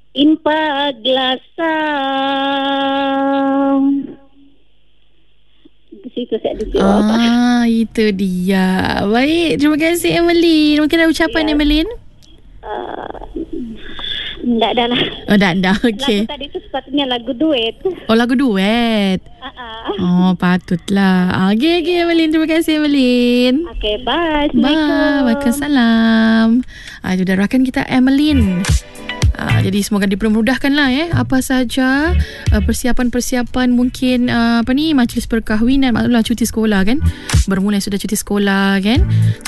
In paglasang. Situ saya ada Itu dia. Baik, terima kasih Emeline. Mungkin ada ucapan Emeline? Tak ada lah. Oh, dah. Okey. Lagu tadi tu sepatutnya lagu duet. Oh, lagu duet. Oh, patutlah. Okey, Emeline. Terima kasih, Emeline. Okey, bye. Bye. Waalaikumsalam. Itu dah rakan kita, Emeline. Jadi semoga dipermudahkanlah apa saja persiapan-persiapan mungkin majlis perkahwinan, maklumlah cuti sekolah kan, bermula sudah cuti sekolah kan.